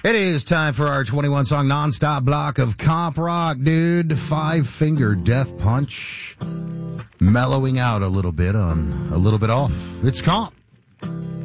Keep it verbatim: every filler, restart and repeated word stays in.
It is time for our twenty-one song nonstop block of comp rock, dude. Five Finger Death Punch. Mellowing out a little bit on a little bit off. It's comp.